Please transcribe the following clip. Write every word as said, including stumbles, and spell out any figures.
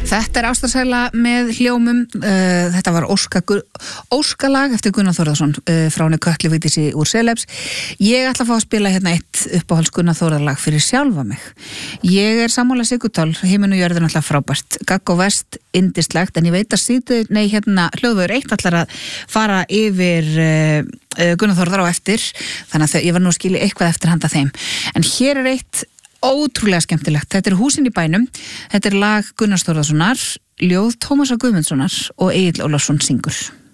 Þetta er ástarsæla með hljómum, uh, þetta var Óska, Óskalag eftir Gunnar Þórðarsson uh, frá henni Kötlu Vigdísi úr Selefs. Ég ætla að fá að spila hérna eitt uppáhalds Gunnar Þórðarlag fyrir sjálfa mig. Ég er sammála Sigurtál, himinn og jörðin alltaf frábært, gagg og vest, indislegt, en ég veit að síðu, nei hérna, hljóðvöður eitt ætlar að fara yfir uh, Gunnar Þórðar á eftir, þannig að ég var nú að skilja eitthvað eftir handa þeim. En hér er eitt ótrúlega skemmtilegt. Þetta er Húsin í bænum. Þetta er lag Gunnars Þórðarssonar, ljóð Tómasar Guðmundssonar og Egill Ólafsson syngur.